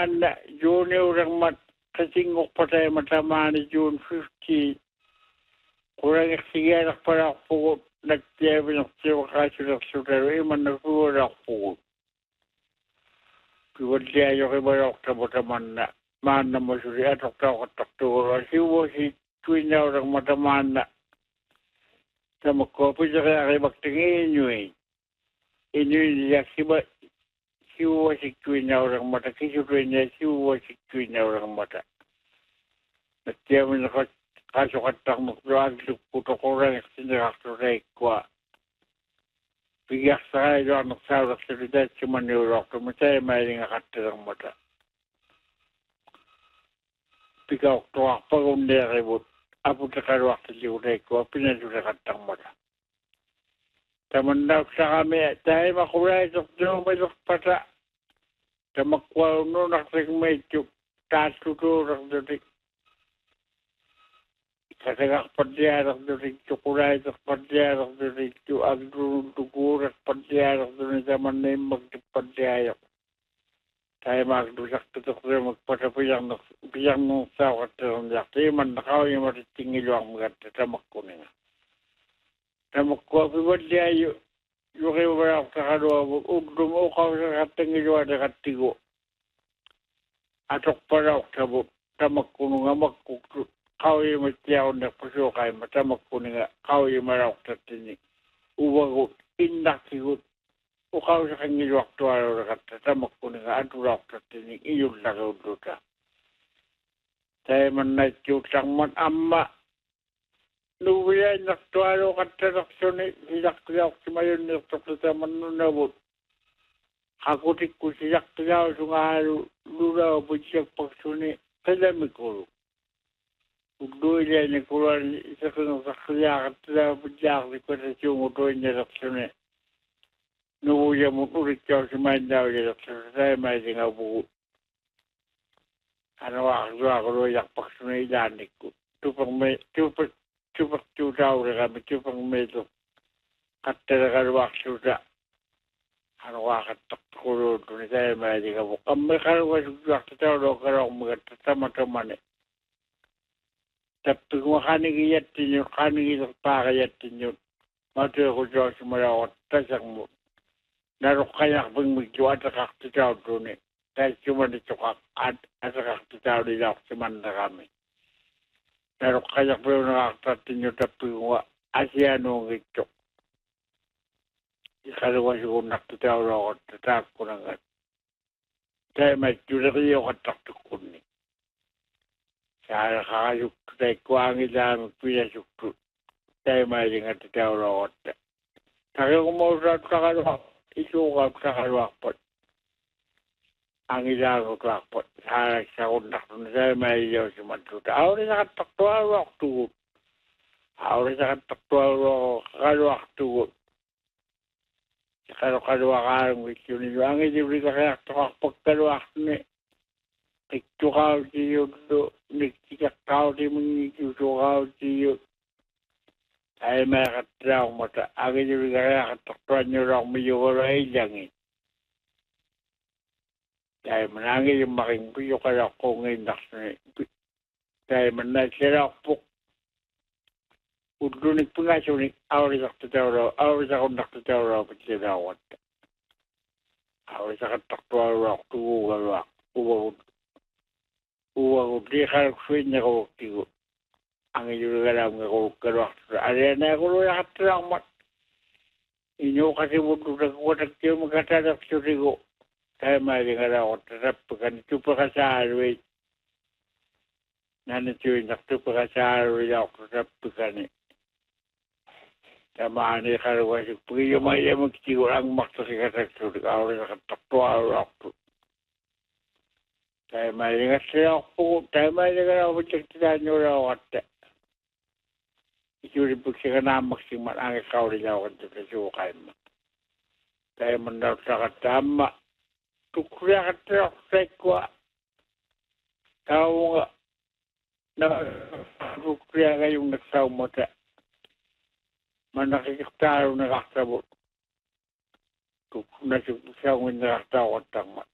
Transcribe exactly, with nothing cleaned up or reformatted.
mataman na June orang mat kasingok patay mataman ni June fifty. Kurang ikhtiar para po nagtiyabi ng siya kasi ng sutero iman nagsuwa po. Piwadya yung ibarok sa mataman na man na masuri at okta kataktura. Siwa si tuwina orang mataman na sa magkopi sa kaya kay magtingin nyo eh. Inyo niya siwa siwa si tuwina orang mata. Kisutuin niya siwa si tuwina orang mata. Nagtiyabi na kaso katang magdrag puto ko rin sinakturay ko. Bigyak sa kayo ang nagsawag sa lidat si Manurok. Tumatay may nga katirang mata. Bigyak tuwak pagundi ribut. Apo sa karwak sa liuray ko. Pinadura katang mata. Tamandaw sa kami. Dahil makulay sa doon may pata. Tamakwaw no naksing may tiyuk. Tatuturang doon. Kasagak padyarak doon kukulay sa padyarak doon ang dugurak padyarak doon sa manim magpadyarak. Tayo magdusak tutok doon magpatapiyang biyang nung sawat doon yak. Tayo man nakaw yung maritingilo ang mga tatamak ko nila. Tamak ko, pipadyayo. Yung kayo ba sa kalwa, ugdum o kaw sa katingilo at katigo. Atok paraw sa tamak ko nung magkukut. Kau yang mestiaw na puso kay matamak ko nga kau yang marawak sa tinig. Uwagot, indak sigot. O kau sa kanyang waktu araw na katatamak ko nga adurawak sa tinig. Iyon lagaw doon. Saya man na tiyutang man amma. Nuwiyan naktuaro katatak suni. Siyak-tiyak si mayon nirtok sa man nunabot. Hakutik ko siyak-tiyak sungaro. Lulaw po siyak pagsuni. Kalamikuro. Ugdo ile ni kuran isa kung sakya katla bujak di ko sa yung udo niya raksone. Nuya mo ulit siya si Mandaw niya raksone. Saya may singa buo. Ano ako ako lo yak paksone ilanik ko. Tupang may tupak tupak tutaw na kami tupang may to. Katla kalwak suda. Ano ako takuro doon saya may singa buo. Kami kalwak suda kita lo karong mga tatama-tama ne. Tapi kung kanigiyat ninyo, kanigiyat pakayat ninyo, matuyo ko siya sumarawat, tasang mo. Narok kaya kung magjuwa at kakakitaw doon eh. Dahil sumanito ka at at kakakitaw nila ako sumanda kami. Narok kaya kung nakakatat ninyo, tapi kung asyano ng ito. Ikalawa siguro nakitaw ako, tatak ko na nga. Dahil may tulariyo katakto ko ni. Saya kakayuk tayo kuang ilang pinasuk tayo may nga tataw rawat. Tayo kumausap sa kalwak, isukap sa kalwak pot. Ang ilang kalwak pot, sa sa kundak na tayo may ilaw si Mantuta. Auri sa kataktuwa rawak tugot. Auri sa kataktuwa kalwak tugot. Sa kalwak karang wisyo ninyo. Ang ilibri ka kaya pagkalwak ni Iktukaw siyo do, nikikakaw di mengikukaw siyo. Ay may katraw mata. Agad yung kaya kataktuan nyo lang mayukaro ay langit. Dahil manangin yung making puyo kaya ko ngayon naksan. Dahil manasira po. Udlunik po nga sunik, awri sa katataw awri sa kondakataw raw pagsirawat. Awri sa kataktuan raw, tugugan raw, uwag. Uwag di kalaksuin niya ko tigo. Ang iyo galang ko kalwak. Ada na ko lo yakatang mat. Inyo kasi mudo na ko takyo magkatadak tigo. Tayo may ngaraw tatap kan tupa ka sa alway. Nana tiyo naktupa ka sa alway ako tatap kan. Tama ni kalwa si puyo may magtigo ang makto si katak tigo. Awre sa katakwa ako. Tayo may nga siya ako, tayo may nga ako pagkakita nyo raw at isuri po siya na maksimal ang ikaw rin ako sa sukay mo. Tayo man daw sa katama, tukriya ka tayo sa ikwa. Tao nga, na tukriya kayong nagsaw mo ta. Man nakikiktaro na kaktabot. Kung nasipusya ko nakaktawa at tangmat.